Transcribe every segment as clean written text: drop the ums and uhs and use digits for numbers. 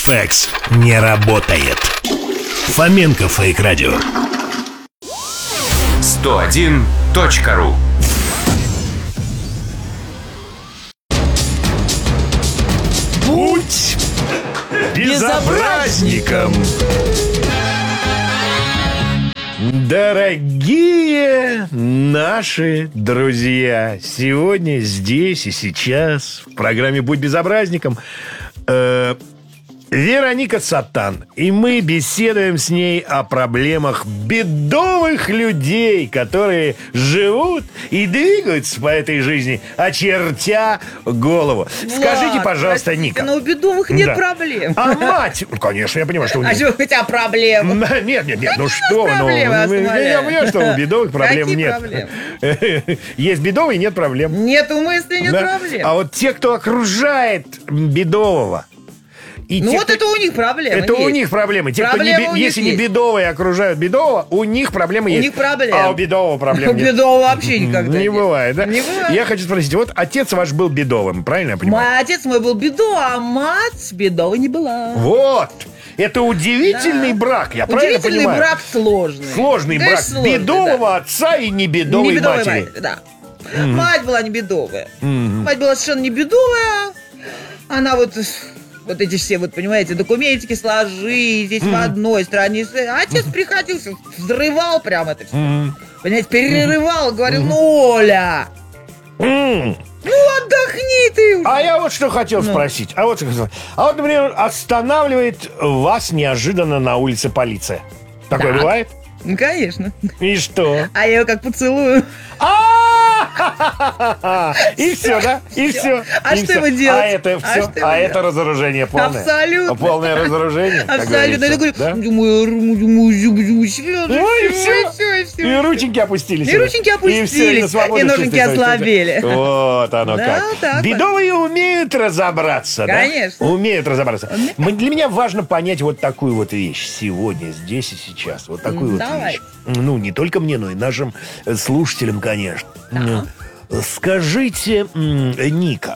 Фэкс не работает. Фоменко Фейк Радио. 101.ру. Будь безобразником. Дорогие наши друзья, сегодня, здесь и сейчас в программе «Будь безобразником» Вероника Сатан. И мы беседуем с ней о проблемах бедовых людей, которые живут и двигаются по этой жизни, очертя голову. Скажите, пожалуйста, Ника. Но у бедовых нет проблем. А мать... Конечно, я понимаю, что у них... А что у тебя проблемы? Нет, ну что, я понимаю, что у бедовых проблем нет. Проблемы? Есть бедовые, нет проблем. Нет у мысли, нет проблем. А вот те, кто окружает бедового, это у них проблемы. Это у них проблемы. Те, кто если не бедовые окружают бедового, у них проблемы есть. У них проблемы. А у бедового проблем нет. У бедового вообще никогда не бывает, да? Не бывает. Я хочу спросить, вот отец ваш был бедовым, правильно я понимаю? Отец мой был бедовый, а мать бедовой не была. Вот. Это удивительный брак, я правильно понимаю? Удивительный брак сложный. Сложный брак бедового отца и не бедовой матери. Да. Мать была не бедовая. Мать была совершенно не бедовая. Она вот эти все, понимаете, документики сложи, здесь в одной стране. А отец приходил, взрывал прям это все. Понимаете, перерывал, говорил, Оля, отдохни ты уже. А я вот что хотел спросить. А вот, например, останавливает вас неожиданно на улице полиция. Такое бывает? Ну, конечно. И что? А я ее как поцелую. И все, да? И все. А что его делать? А это все. А это разоружение полное. Абсолютно. Полное разоружение. Абсолютно. Я говорю, и все. И рученьки опустились. И ноженьки ослабели. Вот оно как. Бедовые умеют разобраться, да? Конечно. Умеют разобраться. Для меня важно понять вот такую вот вещь сегодня, здесь и сейчас. Вот такую вот вещь. Ну, не только мне, но и нашим слушателям, конечно. Скажите, Ника,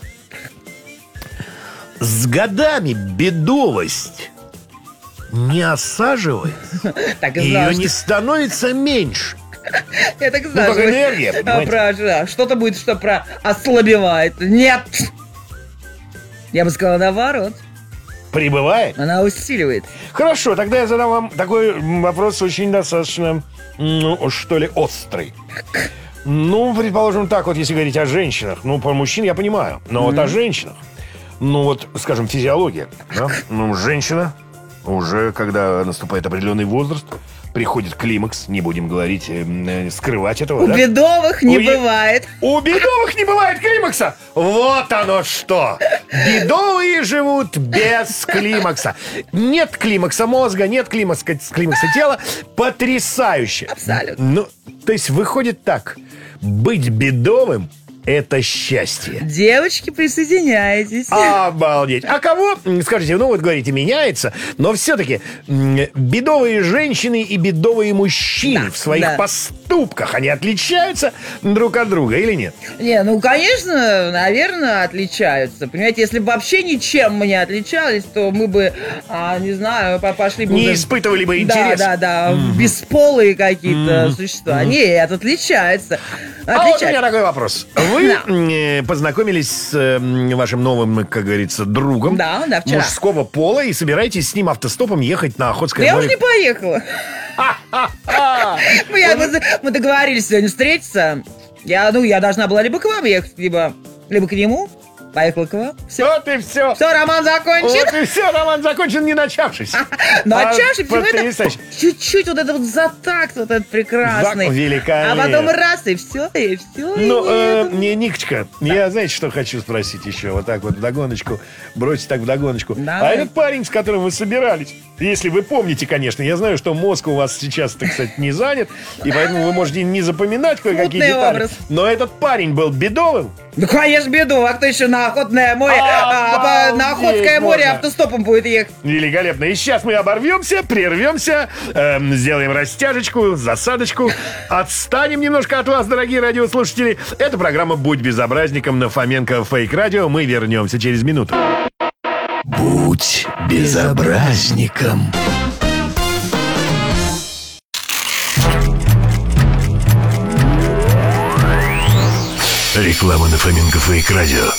с годами бедовость не осаживает? Ее не становится меньше? Я так знаю. Как энергия, понимаете? Что-то будет, что ослабевает. Нет. Я бы сказала, наоборот. Прибывает? Она усиливает. Хорошо, тогда я задам вам такой вопрос очень достаточно, что ли, острый. Ну, предположим, так вот, если говорить о женщинах. Ну, про мужчин я понимаю, но вот о женщинах. Ну, вот, скажем, физиология. Да? Ну, женщина уже, когда наступает определенный возраст, приходит климакс, не будем говорить, скрывать этого. У бедовых не бывает. У бедовых не бывает климакса. Вот оно что. Бедовые живут без климакса. Нет климакса мозга, нет климакса тела. Потрясающе. Абсолютно. Ну, то есть выходит так. Быть бедовым — это счастье. Девочки, присоединяйтесь. Обалдеть. А кого, скажите, ну вот говорите, меняется, но все-таки бедовые женщины и бедовые мужчины в своих поступках, они отличаются друг от друга или нет? Не, ну, конечно, наверное, отличаются. Понимаете, если бы вообще ничем мы не отличались, то мы бы, не знаю, пошли бы... Не испытывали бы интерес. Да, бесполые какие-то существа. Нет, отличаются. А вот у меня такой вопрос. Вы познакомились с вашим новым, как говорится, другом вчера. Мужского пола и собираетесь с ним автостопом ехать на Охотское море. Я уже не поехала. Мы договорились сегодня встретиться. Я должна была либо к вам ехать, либо к нему. Поехала к вам. Все. Вот и все. Все, роман закончен. Вот и все, роман закончен, не начавшись. Начавшись, это чуть-чуть вот этот затакт, вот этот прекрасный. Великолепно. А потом раз, и все. Ну, Никочка, я, знаете, что хочу спросить еще? Вот так вот вдогоночку, бросить так вдогоночку. А этот парень, с которым вы собирались, если вы помните, конечно, я знаю, что мозг у вас сейчас, так сказать, не занят, и поэтому вы можете не запоминать кое-какие детали. Но этот парень был бедовым? Ну, конечно, бедовый. А кто еще на Охотное море, на Охотское море автостопом будет ехать? Великолепно. И сейчас мы оборвемся, прервемся, сделаем растяжечку, засадочку, отстанем немножко от вас, дорогие радиослушатели. Это программа «Будь безобразником» на Фоменко Фейк Радио. Мы вернемся через минуту. Будь безобразником. Реклама на Фоминго Фейк Радио.